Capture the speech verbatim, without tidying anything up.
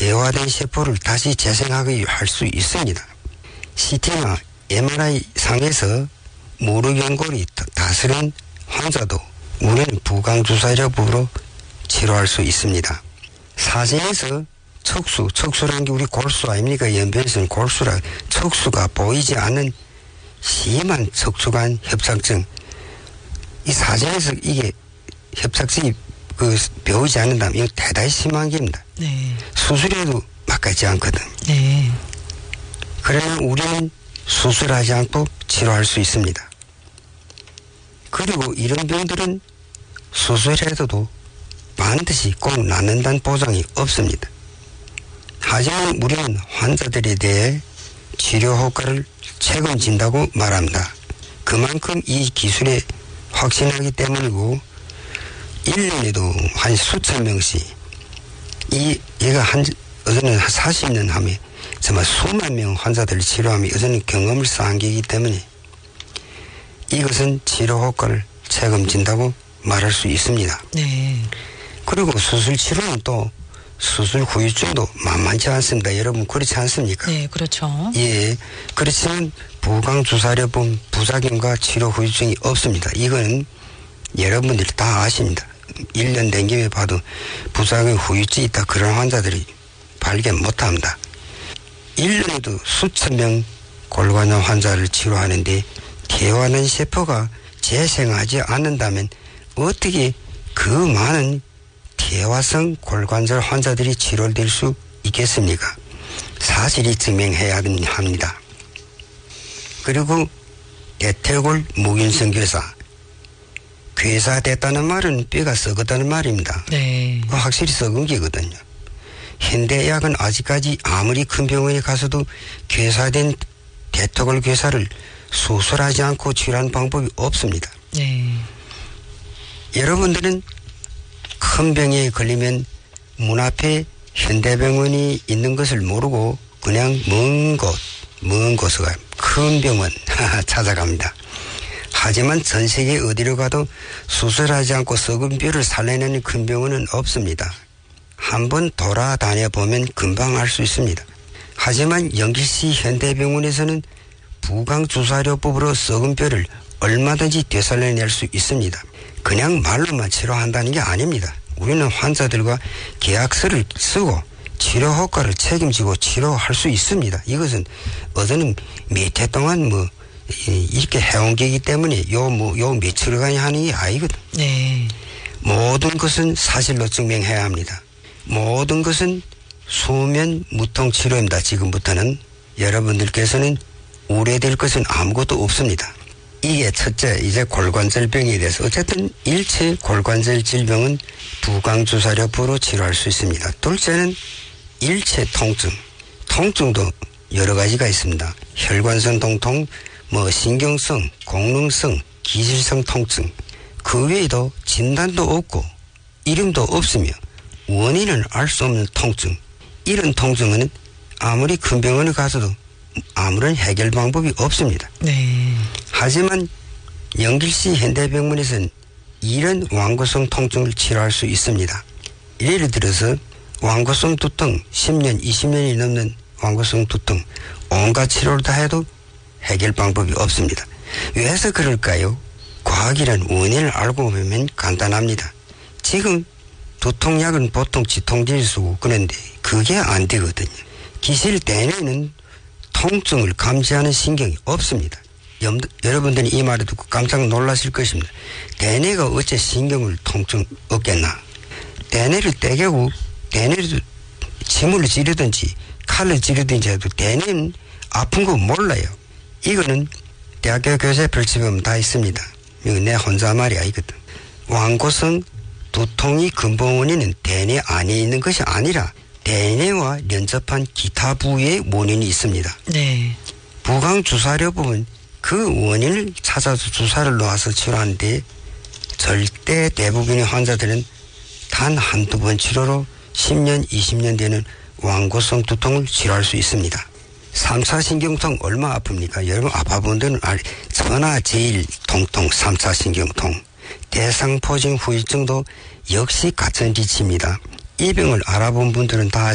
퇴화된 세포를 다시 재생하게 할 수 있습니다. 씨티나 엠알아이 상에서 무릎연골이 다스린 환자도 우리는 부강주사력으로 치료할 수 있습니다. 사진에서 척수, 척수라는 게 우리 골수 아닙니까? 연변에서는 골수라 척수가 보이지 않는 심한 척수관 협착증. 이 사진에서 이게 협착증이 그 배우지 않는다면 이거 대단히 심한 겁니다. 네. 수술해도 막가지 않거든. 네. 그러면 우리는 수술하지 않고 치료할 수 있습니다. 그리고 이런 병들은 수술해도 반드시 꼭 낫는다는 보장이 없습니다. 하지만 우리는 환자들에 대해 치료 효과를 책임진다고 말합니다. 그만큼 이 기술에 확신하기 때문이고 일 년에도 한 수천 명씩 이 얘가 한 어제는 한 사십 년 하면 정말 수만 명 환자들을 치료하며 여전히 경험을 쌓은 게이기 때문에 이것은 치료 효과를 책임진다고 말할 수 있습니다. 네. 그리고 수술 치료는 또 수술 후유증도 만만치 않습니다. 여러분 그렇지 않습니까? 네, 그렇죠. 예, 그렇지만 부강주사료분 부작용과 치료 후유증이 없습니다. 이거는 여러분들이 다 아십니다. 일 년 된 김에 봐도 부작용 후유증이 있다 그런 환자들이 발견 못합니다. 일 년에도 수천 명 골관염 환자를 치료하는데 퇴화된 세포가 재생하지 않는다면 어떻게 그 많은 퇴화성 골관절 환자들이 치료될 수 있겠습니까? 사실이 증명해야 합니다. 그리고 대퇴골 무균성 괴사. 괴사됐다는 말은 뼈가 썩었다는 말입니다. 네. 확실히 썩은 게거든요. 현대의학은 아직까지 아무리 큰 병원에 가서도 괴사된 대퇴골 괴사를 수술하지 않고 치료하는 방법이 없습니다. 네. 여러분들은 큰 병에 걸리면 문 앞에 현대병원이 있는 것을 모르고 그냥 먼 곳, 먼 곳에 큰 병원 찾아갑니다. 하지만 전 세계 어디로 가도 수술하지 않고 썩은 뼈를 살려내는 큰 병원은 없습니다. 한번 돌아다녀 보면 금방 알 수 있습니다. 하지만 영길시 현대병원에서는 부강주사료법으로 썩은 뼈를 얼마든지 되살려낼 수 있습니다. 그냥 말로만 치료한다는 게 아닙니다. 우리는 환자들과 계약서를 쓰고 치료 효과를 책임지고 치료할 수 있습니다. 이것은 어제는 몇 해 동안 뭐 이렇게 해온 게이기 때문에 요 뭐 요 며칠간이 하는 게 아니거든. 네. 모든 것은 사실로 증명해야 합니다. 모든 것은 수면 무통 치료입니다. 지금부터는 여러분들께서는 우려될 것은 아무것도 없습니다. 이게 첫째, 이제 골관절병에 대해서 어쨌든 일체 골관절 질병은 부강주사료법으로 치료할 수 있습니다. 둘째는 일체 통증. 통증도 여러 가지가 있습니다. 혈관성 통통, 뭐 신경성, 공능성, 기질성 통증. 그 외에도 진단도 없고 이름도 없으며 원인을 알 수 없는 통증. 이런 통증은 아무리 큰 병원에 가서도 아무런 해결 방법이 없습니다. 네. 하지만 영길시 현대병원에서는 이런 완고성 통증을 치료할 수 있습니다. 예를 들어서 완고성 두통, 십 년, 이십 년이 넘는 완고성 두통, 온갖 치료를 다 해도 해결 방법이 없습니다. 왜 해서 그럴까요? 과학이란 원인을 알고 보면 간단합니다. 지금 두통약은 보통 지통제를 쓰고 그런데 그게 안 되거든요. 기실 내내는 통증을 감지하는 신경이 없습니다. 염, 여러분들이 이 말을 듣고 깜짝 놀라실 것입니다. 대뇌가 어째 신경을 통증 얻겠나? 대뇌를 떼개고 대뇌를 침을 찌르든지 칼을 찌르든지 해도 대뇌는 아픈 거 몰라요. 이거는 대학교 교재 펼치면 다 있습니다. 이거 내 혼자 말이 아니거든. 완고성 두통이 근본 원인은 대뇌 안에 있는 것이 아니라 대뇌와 연접한 기타 부위에 원인이 있습니다. 네. 부강주사료법은 그 원인을 찾아서 주사를 놓아서 치료하는데 절대 대부분의 환자들은 단 한두 번 치료로 십 년, 이십 년 되는 완고성 두통을 치료할 수 있습니다. 삼 차 신경통 얼마 아픕니까? 여러분 아파본 데는 알, 전화 제일 통통 삼 차 신경통. 대상포진 후유증도 역시 같은 리치입니다. 이 병을 알아본 분들은 다